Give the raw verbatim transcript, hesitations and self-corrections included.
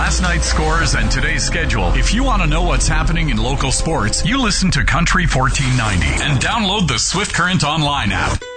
last night's scores and today's schedule. If you want to know what's happening in local sports, you listen to Country fourteen ninety and download the Swift Current online app.